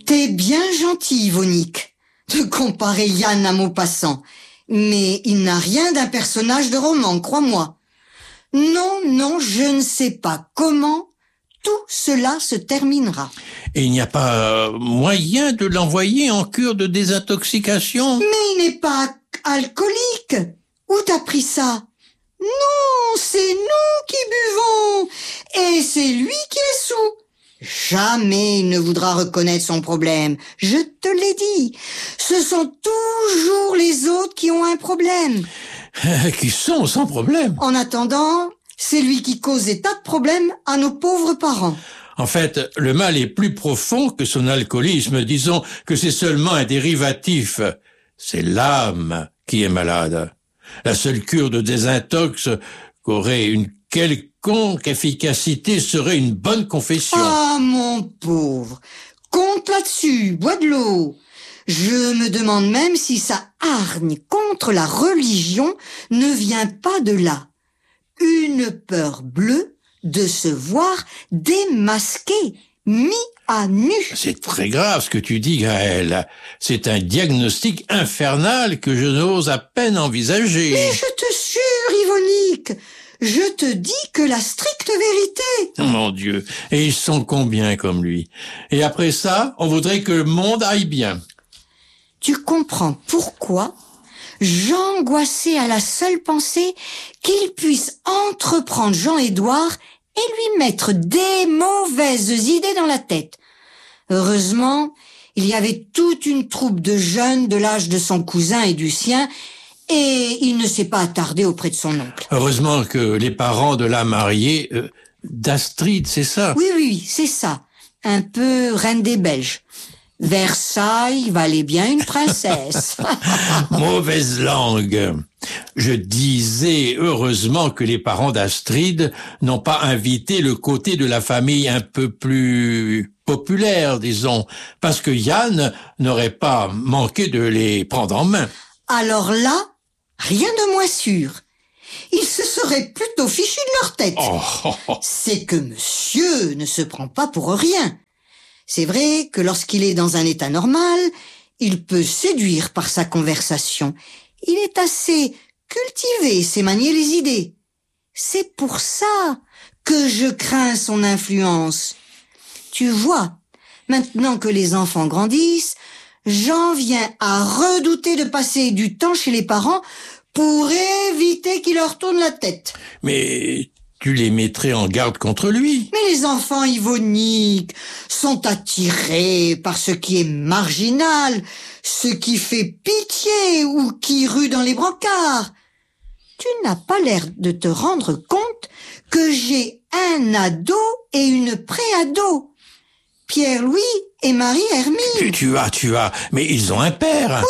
T'es bien gentil, Yvonique, de comparer Yann à Maupassant. Mais il n'a rien d'un personnage de roman, crois-moi. Non, je ne sais pas comment tout cela se terminera. Et il n'y a pas moyen de l'envoyer en cure de désintoxication? Mais il n'est pas alcoolique. Où t'as pris ça? Non, c'est nous qui buvons. Et c'est lui qui est saoul. Jamais il ne voudra reconnaître son problème. Je te l'ai dit. Ce sont toujours les autres qui ont un problème. Qui sont sans problème. En attendant, c'est lui qui cause des tas de problèmes à nos pauvres parents. En fait, le mal est plus profond que son alcoolisme. Disons que c'est seulement un dérivatif. C'est l'âme qui est malade. La seule cure de désintox qu'aurait une quelconque efficacité serait une bonne confession. Ah, mon pauvre, compte là-dessus, bois de l'eau. Je me demande même si sa hargne contre la religion ne vient pas de là. Une peur bleue de se voir démasqué, mis à nu. C'est très grave ce que tu dis, Gaël. C'est un diagnostic infernal que je n'ose à peine envisager. Mais je te jure, Yvonique, je te dis que la stricte vérité. Oh, mon Dieu, et ils sont combien comme lui? Et après ça, on voudrait que le monde aille bien. Tu comprends pourquoi j'angoissais à la seule pensée qu'il puisse entreprendre Jean-Édouard et lui mettre des mauvaises idées dans la tête. Heureusement, il y avait toute une troupe de jeunes de l'âge de son cousin et du sien, et il ne s'est pas attardé auprès de son oncle. Heureusement que les parents de la mariée, d'Astrid, c'est ça? Oui, c'est ça. Un peu reine des Belges. Versailles valait bien une princesse. Mauvaise langue. Je disais heureusement que les parents d'Astrid n'ont pas invité le côté de la famille un peu plus populaire, disons, parce que Yann n'aurait pas manqué de les prendre en main. Alors là, rien de moins sûr. Ils se seraient plutôt fichus de leur tête. C'est que monsieur ne se prend pas pour rien. C'est vrai que lorsqu'il est dans un état normal, il peut séduire par sa conversation. Il est assez cultivé, sait manier les idées. C'est pour ça que je crains son influence. Tu vois, maintenant que les enfants grandissent, j'en viens à redouter de passer du temps chez les parents pour éviter qu'ils leur tournent la tête. Mais tu les mettrais en garde contre lui. Mais les enfants yvoniques sont attirés par ce qui est marginal, ce qui fait pitié ou qui rue dans les brancards. Tu n'as pas l'air de te rendre compte que j'ai un ado et une pré-ado. Pierre-Louis et Marie-Hermine. Tu as, mais ils ont un père.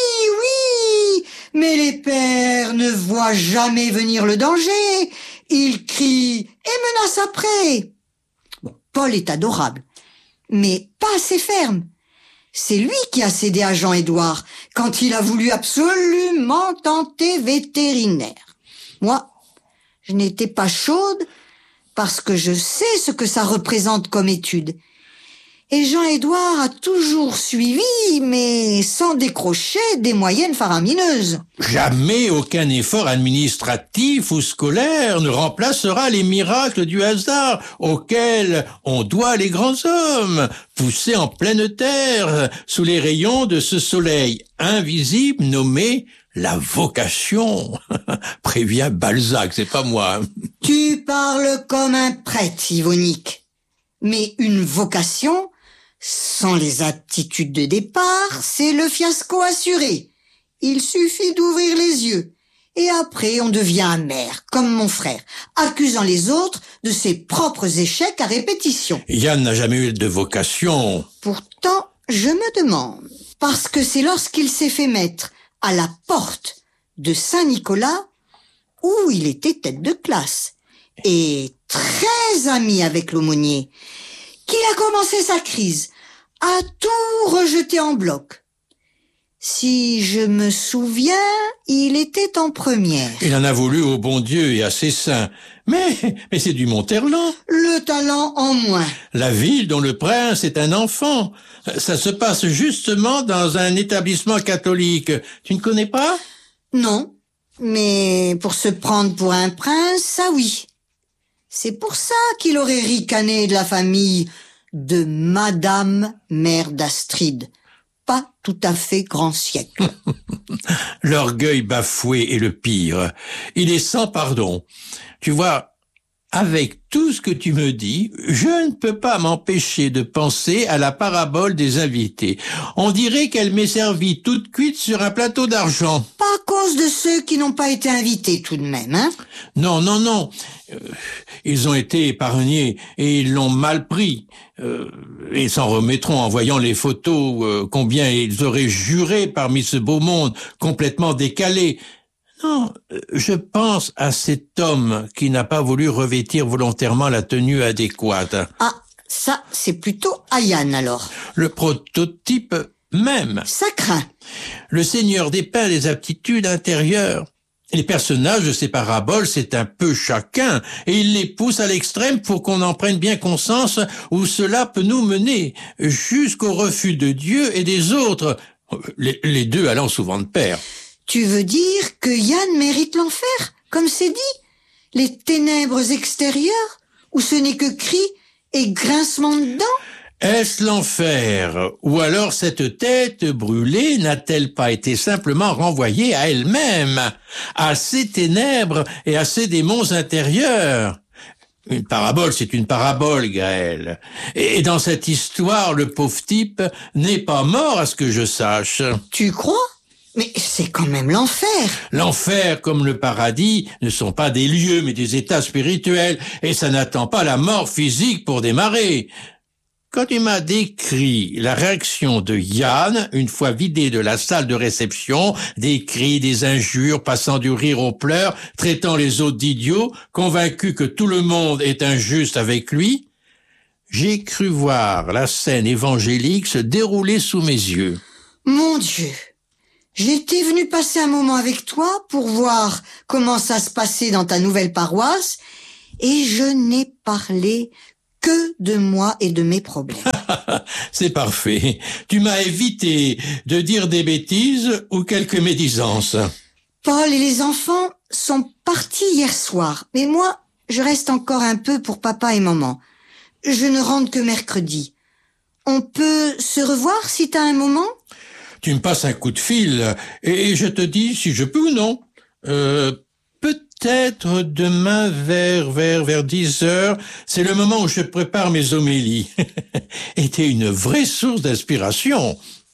Oui, mais les pères ne voient jamais venir le danger. Ils crient et menacent après. Bon, Paul est adorable, mais pas assez ferme. C'est lui qui a cédé à Jean-Édouard quand il a voulu absolument tenter vétérinaire. Moi, je n'étais pas chaude parce que je sais ce que ça représente comme étude. Et Jean-Édouard a toujours suivi, mais sans décrocher des moyennes faramineuses. Jamais aucun effort administratif ou scolaire ne remplacera les miracles du hasard auxquels on doit les grands hommes, poussés en pleine terre, sous les rayons de ce soleil invisible nommé la vocation. Prévient Balzac, c'est pas moi. Tu parles comme un prêtre, Yvonique. Mais une vocation, sans les aptitudes de départ, c'est le fiasco assuré. Il suffit d'ouvrir les yeux. Et après, on devient amer, comme mon frère, accusant les autres de ses propres échecs à répétition. Yann n'a jamais eu de vocation. Pourtant, je me demande, parce que c'est lorsqu'il s'est fait mettre à la porte de Saint-Nicolas, où il était tête de classe, et très ami avec l'aumônier, qu'il a commencé sa crise, à tout rejeter en bloc. Si je me souviens, il était en première. Il en a voulu au bon Dieu et à ses saints, Mais c'est du Monterland. Le talent en moins. La ville dont le prince est un enfant. Ça se passe justement dans un établissement catholique. Tu ne connais pas? Non, mais pour se prendre pour un prince, ça oui. C'est pour ça qu'il aurait ricané de la famille de Madame Mère d'Astrid. Pas tout à fait grand siècle. L'orgueil bafoué est le pire. Il est sans pardon. Tu vois, avec tout ce que tu me dis, je ne peux pas m'empêcher de penser à la parabole des invités. On dirait qu'elle m'est servie toute cuite sur un plateau d'argent. Pas à cause de ceux qui n'ont pas été invités tout de même, hein? Non. Ils ont été épargnés et ils l'ont mal pris. Ils s'en remettront en voyant les photos, combien ils auraient juré parmi ce beau monde complètement décalé. Non, je pense à cet homme qui n'a pas voulu revêtir volontairement la tenue adéquate. Ah, ça, c'est plutôt Ayane alors. Le prototype même. Ça craint. Le seigneur dépeint des aptitudes intérieures. Les personnages de ces paraboles, c'est un peu chacun, et il les pousse à l'extrême pour qu'on en prenne bien conscience où cela peut nous mener, jusqu'au refus de Dieu et des autres, les deux allant souvent de pair. Tu veux dire que Yann mérite l'enfer, comme c'est dit? Les ténèbres extérieures, où ce n'est que cris et grincement de dents? Est-ce l'enfer? Ou alors cette tête brûlée n'a-t-elle pas été simplement renvoyée à elle-même, à ses ténèbres et à ses démons intérieurs? Une parabole, c'est une parabole, Gaël. Et dans cette histoire, le pauvre type n'est pas mort à ce que je sache. Tu crois? Mais c'est quand même l'enfer. L'enfer comme le paradis ne sont pas des lieux mais des états spirituels et ça n'attend pas la mort physique pour démarrer. Quand tu m'as décrit la réaction de Yann, une fois vidé de la salle de réception, des cris, des injures, passant du rire aux pleurs, traitant les autres d'idiots, convaincu que tout le monde est injuste avec lui, j'ai cru voir la scène évangélique se dérouler sous mes yeux. Mon Dieu, j'étais venue passer un moment avec toi pour voir comment ça se passait dans ta nouvelle paroisse et je n'ai parlé que de moi et de mes problèmes. C'est parfait. Tu m'as évité de dire des bêtises ou quelques médisances. Paul et les enfants sont partis hier soir, mais moi, je reste encore un peu pour papa et maman. Je ne rentre que mercredi. On peut se revoir si t'as un moment? Tu me passes un coup de fil et je te dis si je peux ou non. Peut-être demain vers 10 heures, c'est le moment où je prépare mes homélies. Et t'es une vraie source d'inspiration.